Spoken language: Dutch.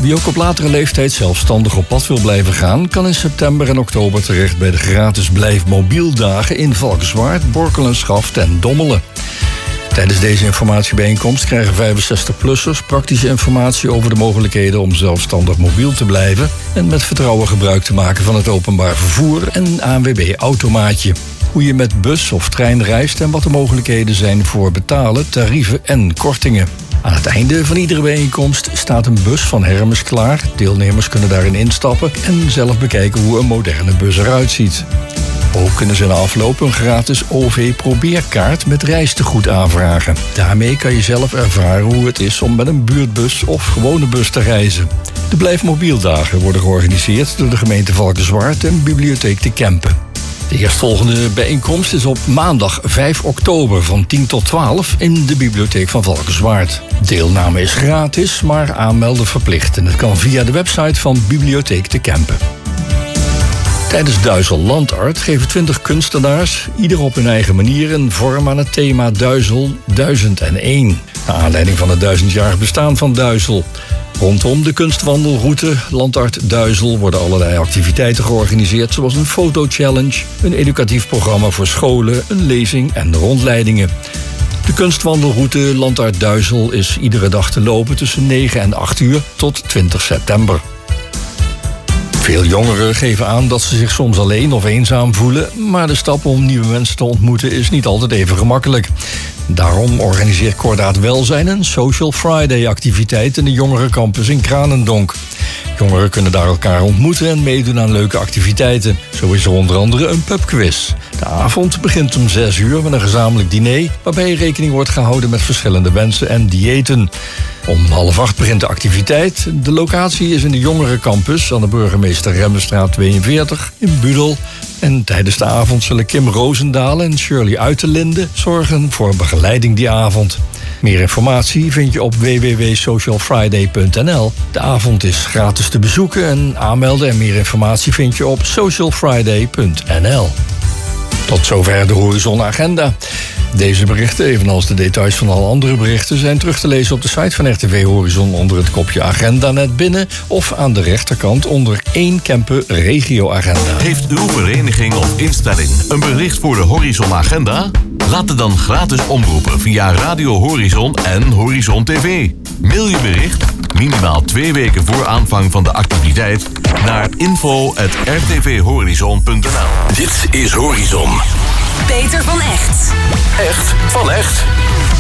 Wie ook op latere leeftijd zelfstandig op pad wil blijven gaan, kan in september en oktober terecht bij de gratis Blijf Mobieldagen in Valkenswaard, Borkel, Schaft en Dommelen. Tijdens deze informatiebijeenkomst krijgen 65-plussers praktische informatie over de mogelijkheden om zelfstandig mobiel te blijven en met vertrouwen gebruik te maken van het openbaar vervoer en ANWB-automaatje. Hoe je met bus of trein reist en wat de mogelijkheden zijn voor betalen, tarieven en kortingen. Aan het einde van iedere bijeenkomst staat een bus van Hermes klaar. Deelnemers kunnen daarin instappen en zelf bekijken hoe een moderne bus eruit ziet. Ook kunnen ze na afloop een gratis OV-probeerkaart met reistegoed aanvragen. Daarmee kan je zelf ervaren hoe het is om met een buurtbus of gewone bus te reizen. De Blijf Mobieldagen worden georganiseerd door de gemeente Valkenswaard en Bibliotheek de Kempen. De eerstvolgende bijeenkomst is op maandag 5 oktober van 10 tot 12 in de bibliotheek van Valkenswaard. Deelname is gratis, maar aanmelden verplicht. En het kan via de website van Bibliotheek de Kempen. Tijdens Duizel Landart geven 20 kunstenaars, ieder op hun eigen manier, een vorm aan het thema Duizel 1001. Naar aanleiding van het 1000-jarig bestaan van Duizel. Rondom de kunstwandelroute Landart Duizel worden allerlei activiteiten georganiseerd, zoals een fotochallenge, een educatief programma voor scholen, een lezing en rondleidingen. De kunstwandelroute Landart Duizel is iedere dag te lopen tussen 9 en 8 uur tot 20 september. Veel jongeren geven aan dat ze zich soms alleen of eenzaam voelen, maar de stap om nieuwe mensen te ontmoeten is niet altijd even gemakkelijk. Daarom organiseert Kordaat Welzijn een Social Friday activiteit in de jongerencampus in Kranendonk. Jongeren kunnen daar elkaar ontmoeten en meedoen aan leuke activiteiten. Zo is er onder andere een pubquiz. De avond begint om 6 uur met een gezamenlijk diner, waarbij rekening wordt gehouden met verschillende wensen en diëten. Om 7:30 begint de activiteit. De locatie is in de jongerencampus aan de Burgemeester Remmenstraat 42 in Budel. En tijdens de avond zullen Kim Roosendaal en Shirley Uiterlinde zorgen voor begeleiding die avond. Meer informatie vind je op www.socialfriday.nl. De avond is gratis te bezoeken en aanmelden en meer informatie vind je op socialfriday.nl. Tot zover de Horizon Agenda. Deze berichten, evenals de details van alle andere berichten, zijn terug te lezen op de site van RTV Horizon onder het kopje Agenda net binnen of aan de rechterkant onder 1 Kempen Regio Agenda. Heeft uw vereniging of instelling een bericht voor de Horizon Agenda? Laat het dan gratis omroepen via Radio Horizon en Horizon TV. Mail je bericht minimaal 2 weken voor aanvang van de activiteit naar info@rtvhorizon.nl. Dit is Horizon. Peter van Echt. Echt van echt.